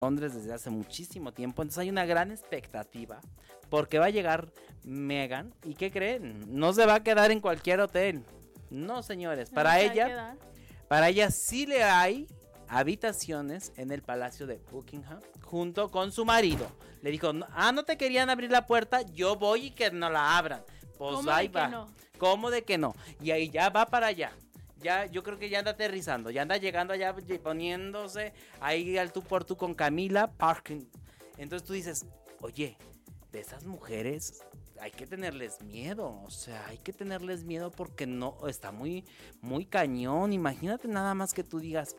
Londres desde hace muchísimo tiempo, entonces hay una gran expectativa porque va a llegar Meghan y ¿qué creen? No se va a quedar en cualquier hotel. No, señores, para ella sí le hay habitaciones en el Palacio de Buckingham junto con su marido. Le dijo, no te querían abrir la puerta, yo voy y que no la abran. Pues ahí va. No? ¿Cómo de que no? Y ahí ya va para allá. Ya, yo creo que ya anda aterrizando, ya anda llegando allá, poniéndose ahí al tú por tú con Camila Parkin. Entonces tú dices, oye, de esas mujeres hay que tenerles miedo, o sea, hay que tenerles miedo porque no, está muy, muy cañón. Imagínate nada más que tú digas,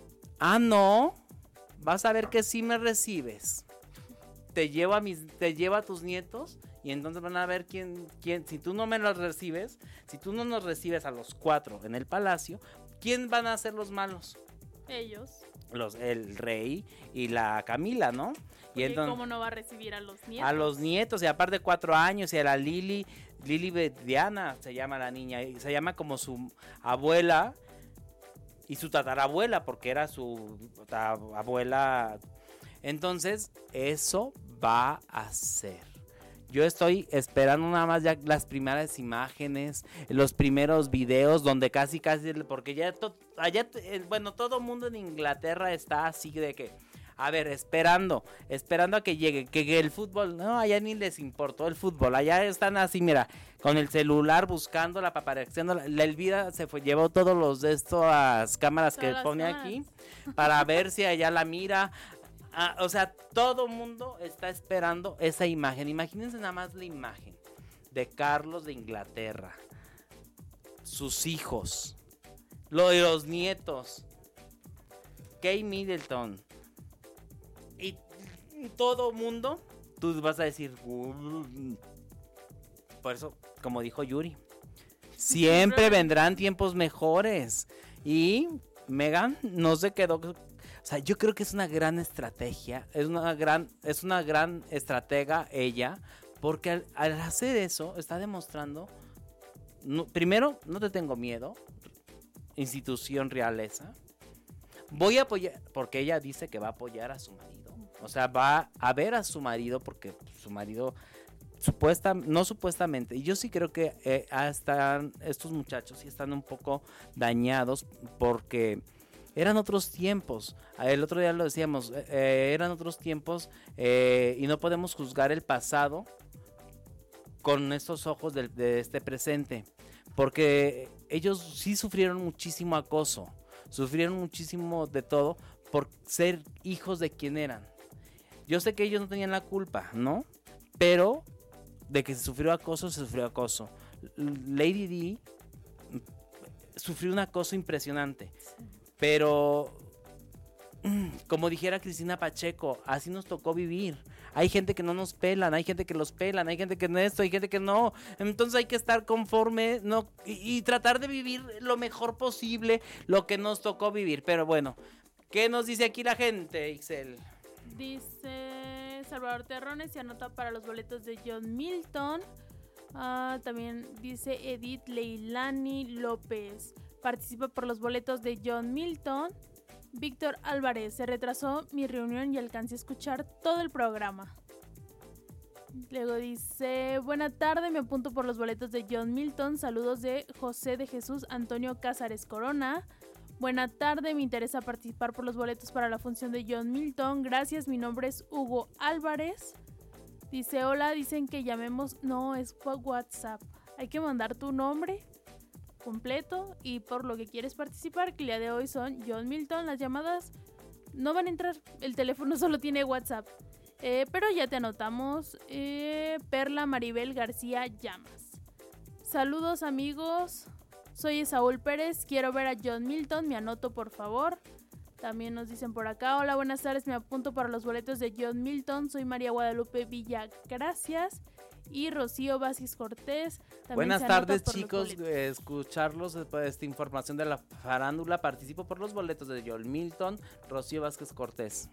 no, vas a ver que sí me recibes. Te llevo a tus nietos y entonces van a ver quién, si tú no me los recibes, si tú no nos recibes a los 4 en el palacio, ¿quién van a ser los malos? Ellos. El rey y la Camila, ¿no? Y entonces, ¿cómo no va a recibir a los nietos? A los nietos, y aparte 4 años, y a la Lily Diana se llama la niña, y se llama como su abuela y su tatarabuela, porque era su abuela. Entonces, eso va a ser. Yo estoy esperando nada más ya las primeras imágenes, los primeros videos donde casi, porque ya todo el mundo en Inglaterra está así de que, a ver, esperando a que llegue, que el fútbol, no, allá ni les importó el fútbol, allá están así, mira, con el celular buscando la paparazziando, la Elvira llevó todos los de estas cámaras que pone aquí, para ver si allá la mira. O sea, todo el mundo está esperando esa imagen. Imagínense nada más la imagen de Carlos de Inglaterra, sus hijos, los nietos, Kate Middleton y todo el mundo. Tú vas a decir, por eso, como dijo Yuri, siempre vendrán tiempos mejores. Y Meghan no se quedó. O sea, yo creo que es una gran estrategia, es una gran estratega ella, porque al hacer eso está demostrando, primero, no te tengo miedo, institución realeza, voy a apoyar, porque ella dice que va a apoyar a su marido, o sea, va a ver a su marido, porque su marido, no supuestamente, y yo sí creo que hasta estos muchachos sí están un poco dañados, porque eran otros tiempos. El otro día lo decíamos, eran otros tiempos y no podemos juzgar el pasado con estos ojos de este presente, porque ellos sí sufrieron muchísimo acoso, sufrieron muchísimo de todo por ser hijos de quien eran. Yo sé que ellos no tenían la culpa, ¿no? Pero de que se sufrió acoso, se sufrió acoso. Lady Di sufrió un acoso impresionante. Pero, como dijera Cristina Pacheco, así nos tocó vivir. Hay gente que no nos pelan, hay gente que los pelan, hay gente que no esto, hay gente que no. Entonces hay que estar conforme, ¿no? Y tratar de vivir lo mejor posible lo que nos tocó vivir. Pero bueno, ¿qué nos dice aquí la gente, Ixel? Dice Salvador Terrones, se anota para los boletos de John Milton. También dice Edith Leilani López, participa por los boletos de John Milton. Víctor Álvarez, se retrasó mi reunión y alcancé a escuchar todo el programa. Luego dice, buena tarde, me apunto por los boletos de John Milton. Saludos de José de Jesús Antonio Cázares Corona. Buena tarde, me interesa participar por los boletos para la función de John Milton. Gracias, mi nombre es Hugo Álvarez. Dice, hola, dicen que llamemos. No, es WhatsApp. Hay que mandar tu nombre completo y por lo que quieres participar, que el día de hoy son John Milton. Las llamadas no van a entrar, el teléfono solo tiene WhatsApp, pero ya te anotamos. Perla Maribel García Llamas, saludos amigos, soy Saúl Pérez, quiero ver a John Milton, me anoto por favor. También nos dicen por acá, hola, buenas tardes, me apunto para los boletos de John Milton, soy María Guadalupe Villa, gracias. Y Rocío Vázquez Cortés. Buenas tardes, chicos, escucharlos después de esta información de la farándula. Participo por los boletos de John Milton, Rocío Vázquez Cortés.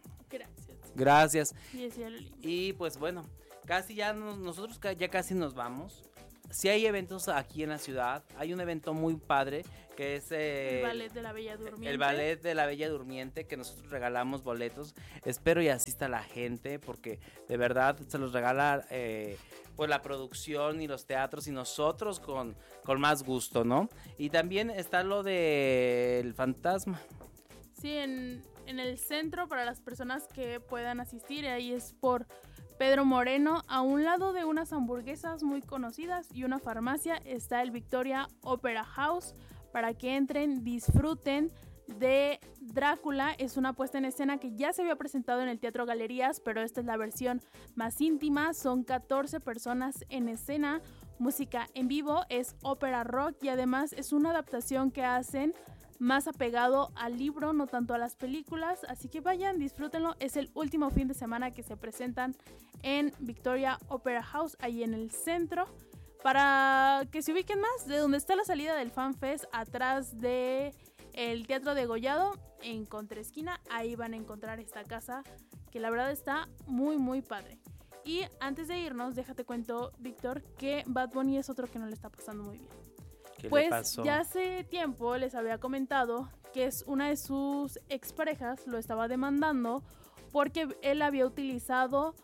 Gracias. Y pues bueno, casi ya nosotros ya casi nos vamos. sí hay eventos aquí en la ciudad. Hay un evento muy padre que es el Ballet de la Bella Durmiente. El Ballet de la Bella Durmiente, que nosotros regalamos boletos. Espero y asista la gente, porque de verdad se los regala pues la producción y los teatros, y nosotros con más gusto, ¿no? Y también está lo del fantasma. Sí, en el centro, para las personas que puedan asistir, ahí es por Pedro Moreno, a un lado de unas hamburguesas muy conocidas y una farmacia, está el Victoria Opera House, para que entren, disfruten de Drácula. Es una puesta en escena que ya se había presentado en el Teatro Galerías, pero esta es la versión más íntima. Son 14 personas en escena, música en vivo, es ópera rock, y además es una adaptación que hacen más apegado al libro, no tanto a las películas, así que vayan, disfrútenlo. Es el último fin de semana que se presentan en Victoria Opera House, ahí en el centro. Para que se ubiquen más, de donde está la salida del Fan Fest, atrás de el Teatro Degollado, en contraesquina, ahí van a encontrar esta casa, que la verdad está muy muy padre. Y antes de irnos, déjate cuento, Víctor, que Bad Bunny es otro que no le está pasando muy bien. ¿Qué pues le pasó? Ya hace tiempo les había comentado que es una de sus exparejas lo estaba demandando porque él había utilizado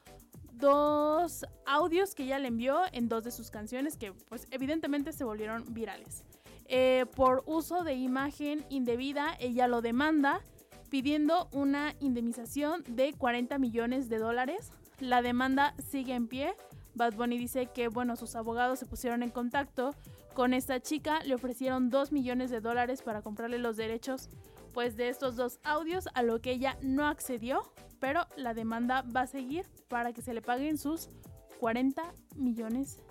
2 audios que ella le envió en 2 de sus canciones, que pues evidentemente se volvieron virales. Por uso de imagen indebida, ella lo demanda pidiendo una indemnización de $40 millones. La demanda sigue en pie. Bad Bunny dice que, bueno, sus abogados se pusieron en contacto con esta chica, le ofrecieron $2 millones para comprarle los derechos pues de estos 2 audios, a lo que ella no accedió, pero la demanda va a seguir para que se le paguen sus $40 millones.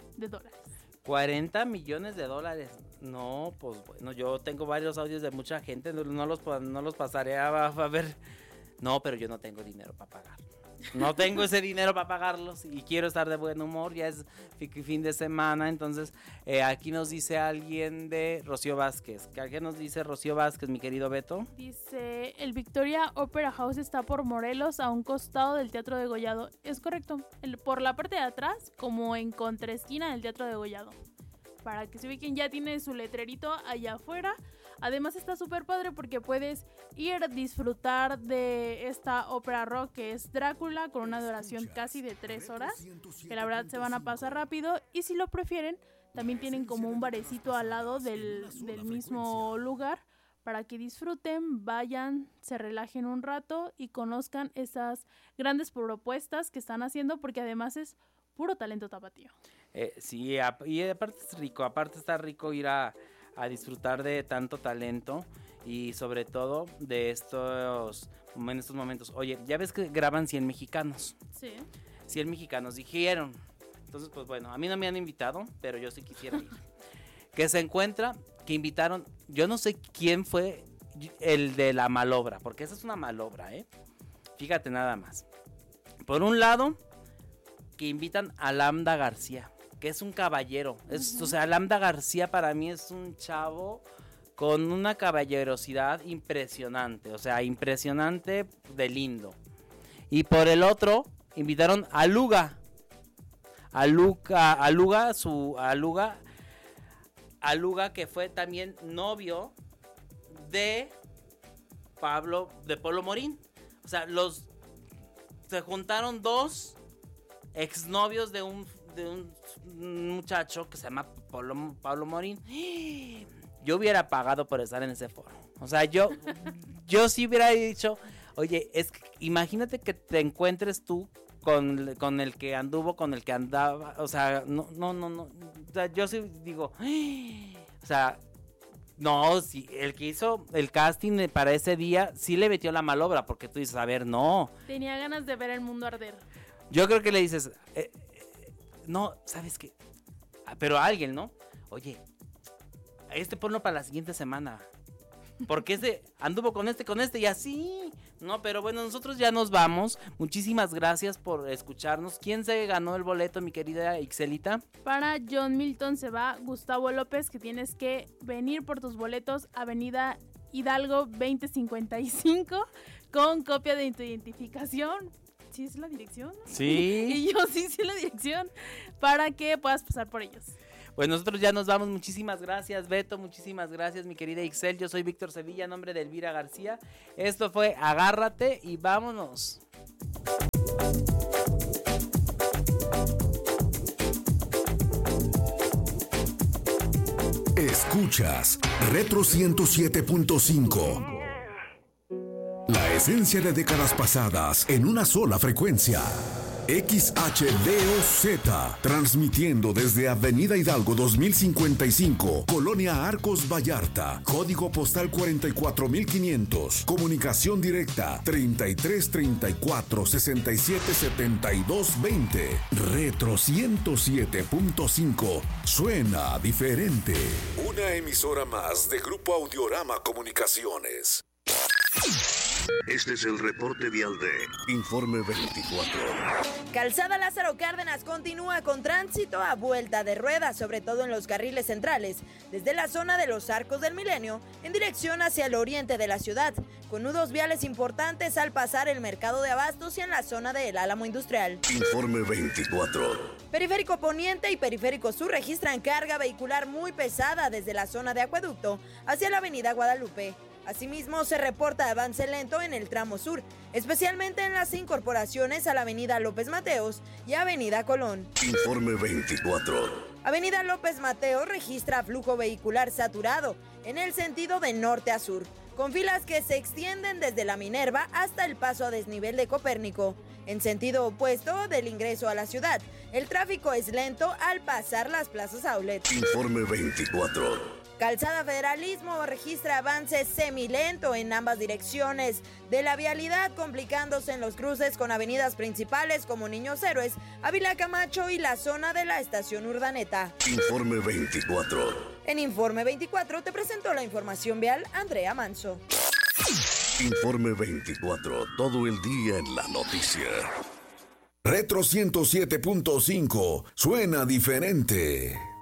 $40 millones. No, pues bueno, yo tengo varios audios de mucha gente, no los pasaré a ver. No, pero yo no tengo dinero para pagar. No tengo ese dinero para pagarlos y quiero estar de buen humor, ya es fin de semana. Entonces aquí nos dice alguien de Rocío Vázquez. ¿Qué nos dice Rocío Vázquez, mi querido Beto? Dice, el Victoria Opera House está por Morelos, a un costado del Teatro Degollado. Es correcto, por la parte de atrás, como en contraesquina del Teatro Degollado. Para que se ubiquen, ya tiene su letrerito allá afuera. Además está súper padre porque puedes ir a disfrutar de esta ópera rock que es Drácula, con una duración casi de 3 horas, que la verdad se van a pasar rápido. Y si lo prefieren, también tienen como un barecito al lado del mismo lugar, para que disfruten, vayan, se relajen un rato y conozcan esas grandes propuestas que están haciendo, porque además es puro talento tapatío. Sí, y aparte es rico, aparte está rico ir a disfrutar de tanto talento y sobre todo de estos momentos. Oye, ya ves que graban 100 mexicanos. Sí. 100 mexicanos dijeron. Entonces, pues bueno, a mí no me han invitado, pero yo sí quisiera ir. Que se encuentra, que invitaron, yo no sé quién fue el de la malobra, porque esa es una malobra, Fíjate nada más. Por un lado, que invitan a Lambda García, que es un caballero. O sea, Lambda García para mí es un chavo con una caballerosidad impresionante. O sea, impresionante de lindo. Y por el otro, invitaron a Luga. Luga, que fue también novio de Pablo Morín. O sea, se juntaron 2 exnovios de un muchacho que se llama Pablo Morín. Yo hubiera pagado por estar en ese foro. O sea, yo sí hubiera dicho, oye, imagínate que te encuentres tú con el que anduvo, con el que andaba. O sea, no. O sea, yo sí digo, o sea, no, si el que hizo el casting para ese día sí le metió la malobra, porque tú dices, a ver, no. Tenía ganas de ver el mundo arder. Yo creo que le dices, no, ¿sabes qué? Pero a alguien, ¿no? Oye, ponlo para la siguiente semana. Porque anduvo con este y así. No, pero bueno, nosotros ya nos vamos. Muchísimas gracias por escucharnos. ¿Quién se ganó el boleto, mi querida Ixelita? Para John Milton se va Gustavo López, que tienes que venir por tus boletos, Avenida Hidalgo 2055, con copia de tu identificación. ¿Sí es la dirección? Sí. Y yo sí sé la dirección, para que puedas pasar por ellos. Pues nosotros ya nos vamos. Muchísimas gracias, Beto. Muchísimas gracias, mi querida Ixel. Yo soy Víctor Sevilla, en nombre de Elvira García. Esto fue Agárrate y vámonos. Escuchas Retro 107.5. La esencia de décadas pasadas en una sola frecuencia. XHDOZ, transmitiendo desde Avenida Hidalgo 2055, Colonia Arcos Vallarta, código postal 44500, comunicación directa 33 34 67 72 20. Retro 107.5, suena diferente. Una emisora más de Grupo Audiorama Comunicaciones. Este es el reporte vial de Informe 24. Calzada Lázaro Cárdenas continúa con tránsito a vuelta de rueda, sobre todo en los carriles centrales, desde la zona de los Arcos del Milenio en dirección hacia el oriente de la ciudad, con nudos viales importantes al pasar el mercado de abastos y en la zona del Álamo Industrial. Informe 24. Periférico Poniente y Periférico Sur registran carga vehicular muy pesada desde la zona de Acueducto hacia la avenida Guadalupe. Asimismo, se reporta avance lento en el tramo sur, especialmente en las incorporaciones a la avenida López Mateos y avenida Colón. Informe 24. Avenida López Mateos registra flujo vehicular saturado en el sentido de norte a sur, con filas que se extienden desde la Minerva hasta el paso a desnivel de Copérnico. En sentido opuesto del ingreso a la ciudad, el tráfico es lento al pasar las plazas outlet. Informe 24. Calzada Federalismo registra avance semilento en ambas direcciones de la vialidad, complicándose en los cruces con avenidas principales como Niños Héroes, Ávila Camacho y la zona de la estación Urdaneta. Informe 24. En Informe 24 te presentó la información vial Andrea Manso. Informe 24, todo el día en la noticia. Retro 107.5, suena diferente.